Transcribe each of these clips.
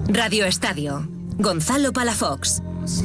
Radio Estadio. Gonzalo Palafox.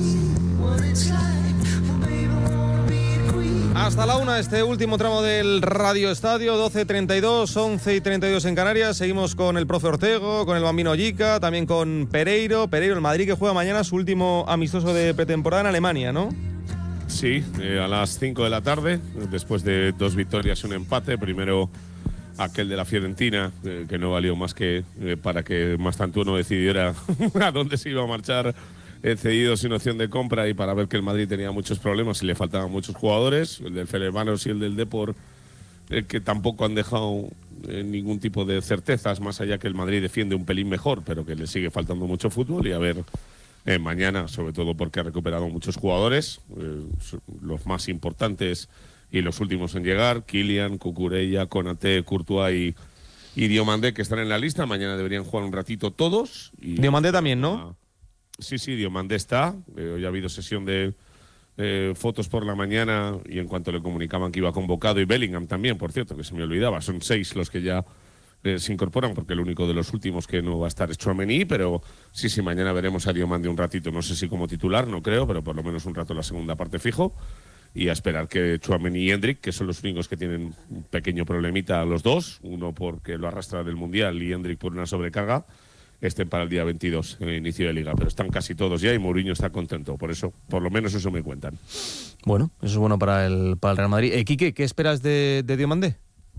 Hasta la 1 este último tramo del Radio Estadio, 12:32, 11:32 en Canarias. Seguimos con el profe Ortego, con el Bambino Yica, también con Pereiro, el Madrid que juega mañana su último amistoso de pretemporada en Alemania, ¿no? Sí, a las 5 de la tarde, después de 2 victorias y un empate. Primero aquel de la Fiorentina, que no valió más que para que Mastantuono decidiera a dónde se iba a marchar, cedido sin opción de compra, y para ver que el Madrid tenía muchos problemas y le faltaban muchos jugadores, el del Fenerbahce y el del Depor, que tampoco han dejado ningún tipo de certezas, más allá que el Madrid defiende un pelín mejor, pero que le sigue faltando mucho fútbol. Y a ver mañana, sobre todo porque ha recuperado muchos jugadores, los más importantes y los últimos en llegar, Kylian, Cucurella, Konaté, Courtois y Diomandé, que están en la lista. Mañana deberían jugar un ratito todos. Y Diomandé también, ¿no? Sí, Diomandé está. Hoy ha habido sesión de fotos por la mañana, y en cuanto le comunicaban que iba convocado, y Bellingham también, por cierto, que se me olvidaba. Son 6 los que ya se incorporan, porque el único de los últimos que no va a estar es Tchouaméni, pero sí, mañana veremos a Diomandé un ratito. No sé si como titular, no creo, pero por lo menos un rato la segunda parte fijo. Y a esperar que Tchouaméni y Endrick, que son los únicos que tienen un pequeño problemita los dos, uno porque lo arrastra del Mundial y Endrick por una sobrecarga, estén para el día 22, en el inicio de Liga. Pero están casi todos ya y Mourinho está contento. Por eso, por lo menos eso me cuentan. Bueno, eso es bueno para el Real Madrid. Quique, ¿qué esperas de Diomandé?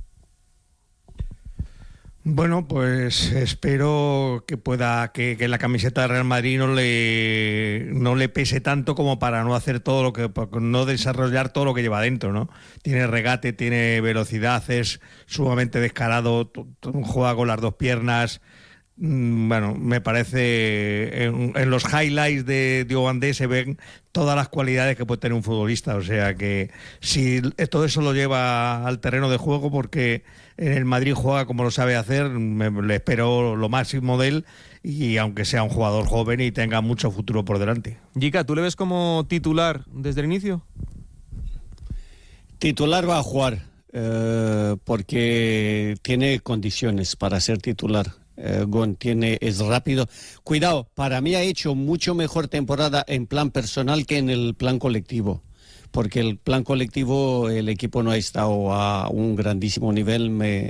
Bueno, pues espero que pueda, que la camiseta del Real Madrid no le pese tanto como para no hacer todo lo que, no desarrollar todo lo que lleva dentro, ¿no? Tiene regate, tiene velocidad, es sumamente descarado, juega con las dos piernas. Bueno, me parece en los highlights de Diomandé se ven todas las cualidades que puede tener un futbolista. O sea que si todo eso lo lleva al terreno de juego, porque en el Madrid juega como lo sabe hacer, le espero lo máximo de él, y aunque sea un jugador joven y tenga mucho futuro por delante. Yica, ¿tú le ves como titular desde el inicio? Titular va a jugar porque tiene condiciones para ser titular. Gon es rápido. Cuidado, para mí ha hecho mucho mejor temporada en plan personal que en el plan colectivo, porque el plan colectivo el equipo no ha estado a un grandísimo nivel,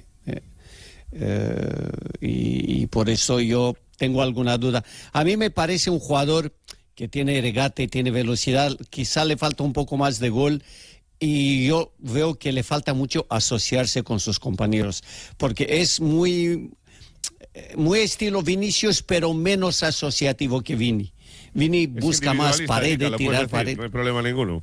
y por eso yo tengo alguna duda. A mí me parece un jugador que tiene regate, tiene velocidad, quizá le falta un poco más de gol. Y yo veo que le falta mucho asociarse con sus compañeros, porque es muy estilo Vinicius, pero menos asociativo que Vini. Vini busca más pared, tirar pared. No hay problema ninguno.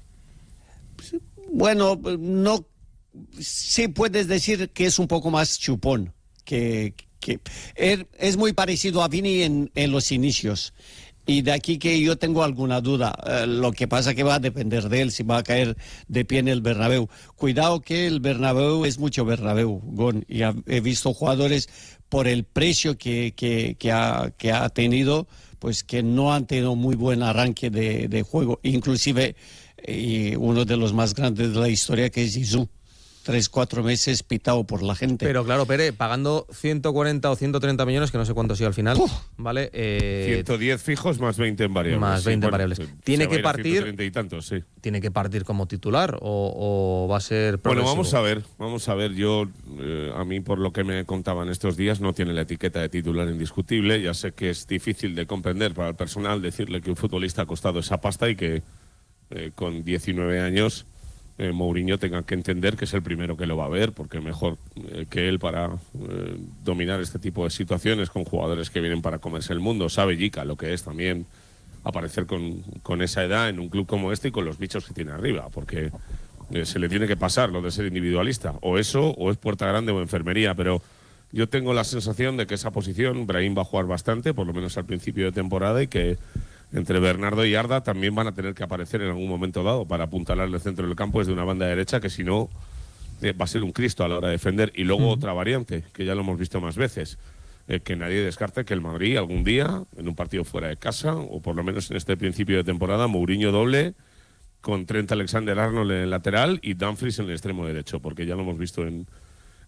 Bueno, no, sí puedes decir que es un poco más chupón, que es muy parecido a Vini en los inicios. Y de aquí que yo tengo alguna duda. Lo que pasa que va a depender de él, si va a caer de pie en el Bernabéu. Cuidado que el Bernabéu es mucho Bernabéu, Gon. Y he visto jugadores por el precio que ha tenido, pues que no han tenido muy buen arranque de juego. Inclusive uno de los más grandes de la historia, que es Zizou. 3-4 meses pitado por la gente. Pero claro, Pere, pagando 140 o 130 millones, que no sé cuánto ha sido al final, ¿vale? 110 fijos más 20 en variables. Más 20 en variables. Tiene que partir. 130 y tantos, sí. ¿Tiene que partir como titular o va a ser progresivo? Bueno, vamos a ver. Yo, a mí, por lo que me contaban estos días, no tiene la etiqueta de titular indiscutible. Ya sé que es difícil de comprender para el personal decirle que un futbolista ha costado esa pasta y que con 19 años Mourinho tenga que entender que es el primero que lo va a ver, porque mejor que él para dominar este tipo de situaciones con jugadores que vienen para comerse el mundo. Sabe Yica lo que es también aparecer con esa edad en un club como este y con los bichos que tiene arriba, porque se le tiene que pasar lo de ser individualista, o eso, o es puerta grande o enfermería. Pero yo tengo la sensación de que esa posición Brahim va a jugar bastante, por lo menos al principio de temporada, y que entre Bernardo y Arda también van a tener que aparecer en algún momento dado para apuntalar el centro del campo desde una banda derecha, que si no va a ser un Cristo a la hora de defender. Y luego otra variante, que ya lo hemos visto más veces, que nadie descarte que el Madrid algún día, en un partido fuera de casa, o por lo menos en este principio de temporada, Mourinho doble, con Trent Alexander-Arnold en el lateral y Dumfries en el extremo derecho, porque ya lo hemos visto en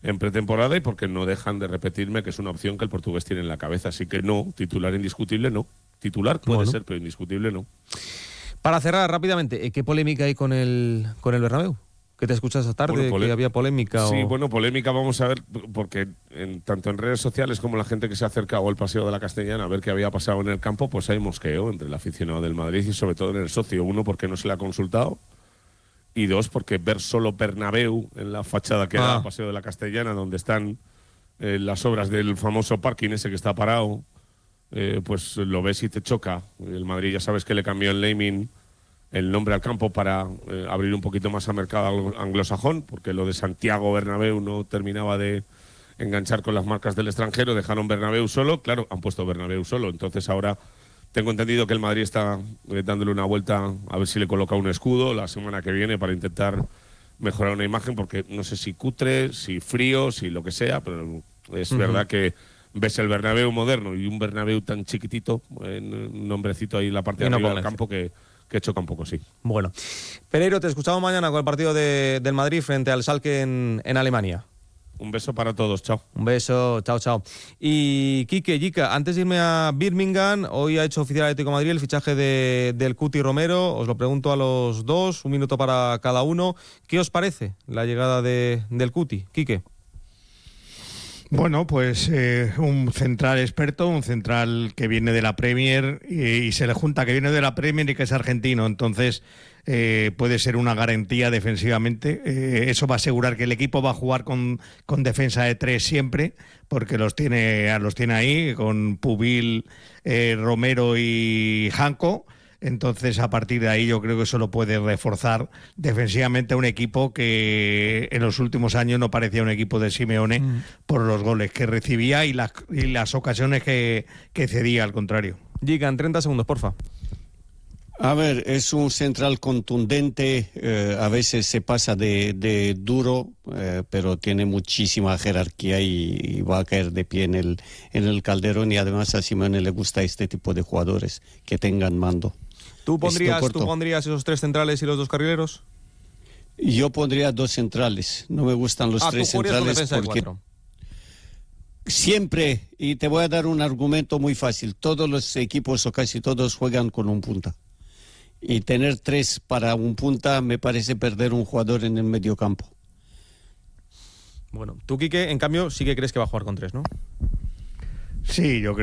en pretemporada y porque no dejan de repetirme que es una opción que el portugués tiene en la cabeza. Así que no, titular indiscutible no. Titular puede ser, pero indiscutible no. Para cerrar rápidamente, ¿qué polémica hay con el Bernabéu? ¿Qué te escuchas esta tarde? ¿Que había polémica? Sí, bueno, polémica vamos a ver, porque tanto en redes sociales como la gente que se ha acercado al Paseo de la Castellana a ver qué había pasado en el campo, pues hay mosqueo entre el aficionado del Madrid y sobre todo en el socio. Uno, porque no se le ha consultado, y dos, porque ver solo Bernabéu en la fachada que da al Paseo de la Castellana, donde están las obras del famoso parking ese que está parado, pues lo ves y te choca. El Madrid ya sabes que le cambió el naming, el nombre al campo para abrir un poquito más al mercado anglosajón, porque lo de Santiago Bernabéu no terminaba de enganchar con las marcas del extranjero, dejaron Bernabéu solo, claro, han puesto Bernabéu solo, entonces ahora tengo entendido que el Madrid está dándole una vuelta a ver si le coloca un escudo la semana que viene para intentar mejorar una imagen, porque no sé si cutre, si frío, si lo que sea, pero es verdad que ves el Bernabéu moderno y un Bernabéu tan chiquitito, un nombrecito ahí en la parte de arriba del campo que choca un poco, sí. Bueno, Pereiro, te escuchamos mañana con el partido del Madrid frente al Schalke en Alemania. Un beso para todos, chao. Un beso, chao, chao. Y Quique, Yica, antes de irme a Birmingham, hoy ha hecho oficial Atlético de Madrid el fichaje del Cuti Romero. Os lo pregunto a los dos, un minuto para cada uno. ¿Qué os parece la llegada del Cuti, Quique? Bueno, pues un central experto, un central que viene de la Premier y se le junta que viene de la Premier y que es argentino, entonces puede ser una garantía defensivamente. Eso va a asegurar que el equipo va a jugar con defensa de 3 siempre, porque los tiene ahí con Pubil, Romero y Janko. Entonces, a partir de ahí yo creo que eso lo puede reforzar defensivamente a un equipo que en los últimos años no parecía un equipo de Simeone por los goles que recibía y las ocasiones que cedía, al contrario. Giga, en 30 segundos, porfa. A ver, es un central contundente, a veces se pasa de duro, pero tiene muchísima jerarquía y va a caer de pie en el Calderón, y además a Simeone le gusta este tipo de jugadores que tengan mando. ¿Tú pondrías esos 3 centrales y los 2 carrileros? Yo pondría 2 centrales, no me gustan los 3 centrales porque siempre, y te voy a dar un argumento muy fácil, todos los equipos o casi todos juegan con un punta. Y tener 3 para un punta me parece perder un jugador en el medio campo. Bueno, tú, Quique, en cambio, sí que crees que va a jugar con 3, ¿no? Sí, yo creo